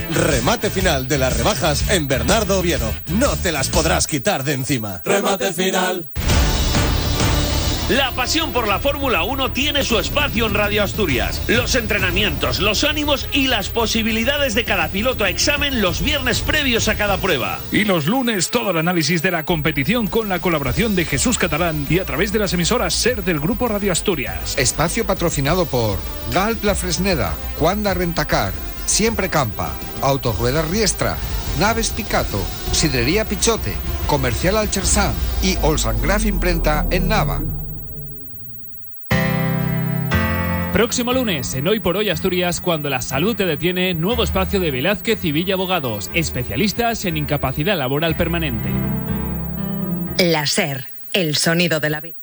Remate final de las rebajas en Bernardo Oviedo. No te las podrás quitar de encima. Remate final. La pasión por la Fórmula 1 tiene su espacio en Radio Asturias. Los entrenamientos, los ánimos y las posibilidades de cada piloto a examen los viernes previos a cada prueba. Y los lunes todo el análisis de la competición con la colaboración de Jesús Catalán y a través de las emisoras SER del Grupo Radio Asturias. Espacio patrocinado por Galp La Fresneda, Juanda Rentacar, Siempre Campa, Autorruedas Riestra, Naves Picato, Sidrería Pichote, Comercial Alchersan y Olsangraf Imprenta en Nava. Próximo lunes, en Hoy por Hoy Asturias, cuando la salud te detiene, nuevo espacio de Velázquez y Villa Abogados, especialistas en incapacidad laboral permanente. La SER, el sonido de la vida.